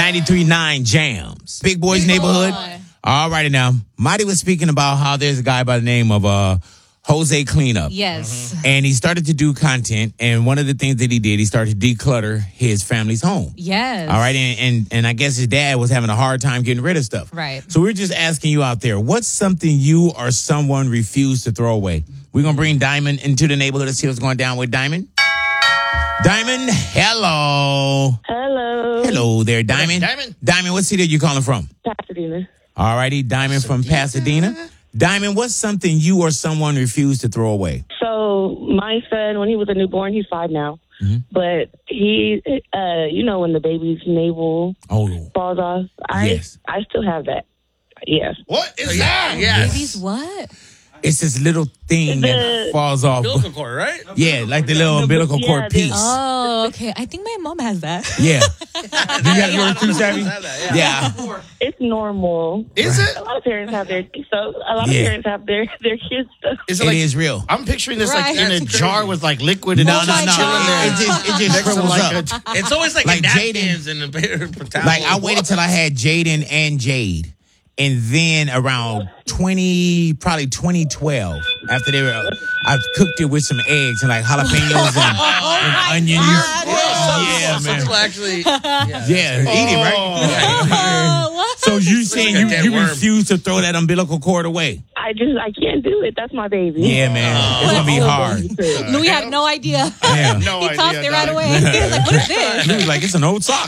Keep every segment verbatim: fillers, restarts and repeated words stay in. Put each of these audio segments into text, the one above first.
ninety-three point nine Jams. Big Boys Neighborhood. Boy. All righty now. Mighty was speaking about how there's a guy by the name of uh, Jose Cleanup. Yes. And he started to do content. And one of the things that he did, he started to declutter his family's home. Yes. All right. And, and, and I guess his dad was having a hard time getting rid of stuff. Right. So we're just asking you out there, what's something you or someone refused to throw away? We're going to bring Diamond into the neighborhood to see what's going down with Diamond. Diamond, hello. Hello. Hello there, Diamond. Diamond? Diamond, what city are you calling from? Pasadena. All righty, Diamond from Pasadena. Diamond, what's something you or someone refused to throw away? So my son, when he was a newborn, he's five now, Mhm. but he, uh, you know, when the baby's navel Oh, falls off, I, Yes. I still have that. Yes. What is that? Yes. Babies, what? it's this little thing that The- falls off. Umbilical cord, right? Yeah, like the little umbilical yeah, cord the- piece. Oh, okay. I think my mom has that. Yeah. You got yours too, Savvy? Yeah. It's normal. Is it? A lot of parents have their so a lot Yeah. of parents have their their kids stuff. Is It like, is real. I'm picturing this like Right. in a That's jar crazy. with like liquid and No, all no, just no. chilling there. It just, it just Next to shrivels like up. a- it's always like, Like a Jaden- napkins and a paper towel. Like, I waited till I had Jaden and Jade. And then around twenty, probably twenty twelve, after they were, I cooked it with some eggs and like jalapenos and, and onions. Yeah, Some man. people actually. Yeah. Yeah, eat it, right? Oh, what? So you saying like a you, dead you worm. refuse to throw that umbilical cord away? I just I can't do it. That's my baby. Yeah, man. It's going to be hard. Louis had no idea. Yeah. No he idea, tossed it right dog. away. He was like, what is this? He was like, it's an old sock.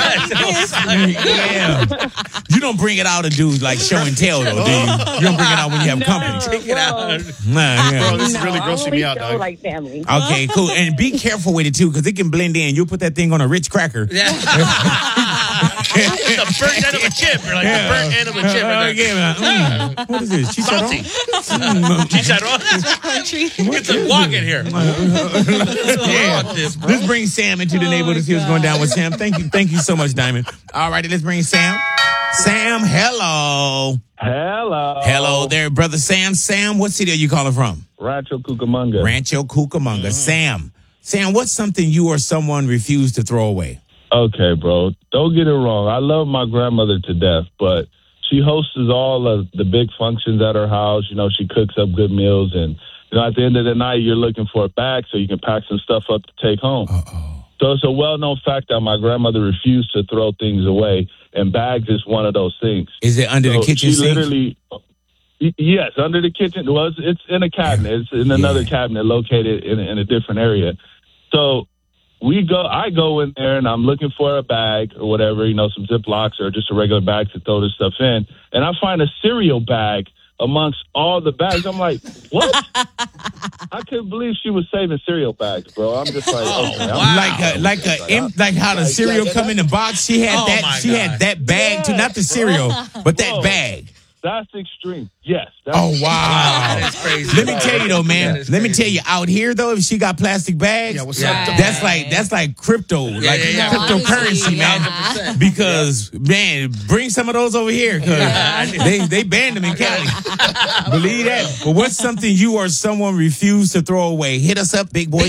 Yeah. You don't bring it out and do like show and tell, though, do you? You don't bring it out when you have company. Take it out. Nah, yeah. Bro, this is No, really I grossing only me out, show, dog. like family. Okay, cool. And be careful with it, too, because it can blend in. You'll put that thing on a Ritz cracker. Yeah. It's the burnt end of a chip. You're like Yeah. the burnt end of a chip. Uh, Right there. yeah, man. Mm. What is this? Salty. Chicharron? Chicharron. Get some guac in here. Yeah. Fuck this, bro. Let's bring Sam into the Oh neighborhood my to see what's going down with Sam. Thank you. Thank you so much, Diamond. All righty, let's bring Sam. Sam, hello. Hello. Hello there, brother Sam. Sam, what city are you calling from? Rancho Cucamonga. Rancho Cucamonga. Sam. Sam, what's something you or someone refused to throw away? Okay, bro. Don't get it wrong. I love my grandmother to death, but she hosts all of the big functions at her house. You know, she cooks up good meals, and you know, at the end of the night, you're looking for a bag so you can pack some stuff up to take home. Uh-oh. So it's a well-known fact that my grandmother refused to throw things away, and bags is one of those things. Is it under So the kitchen she sink? literally, y- yes, under the kitchen. Well, it's, it's in a cabinet. It's in another Yeah. cabinet located in, in a different area. So we go. I go in there and I'm looking for a bag or whatever, you know, some Ziplocs or just a regular bag to throw this stuff in, and I find a cereal bag amongst all the bags. I'm like, what? I couldn't believe she was saving cereal bags, bro. I'm just like, Oh, okay, I'm- wow. Like a, like a, im- like how the Like- cereal like- come in the box. She had Oh, that. my She God. had that bag too, not the cereal, but that Bro. bag. That's extreme. Yes. That's Oh wow! That's crazy. Let me tell you though, man. That is Let me crazy. tell you, out here though, if she got plastic bags, Yeah, what's Yeah. up? that's like that's like crypto, like yeah, yeah. cryptocurrency, Honestly, man. yeah. Because man, bring some of those over here because they they banned them in Cali. Believe that. But what's something you or someone refused to throw away? Hit us up, Big Boys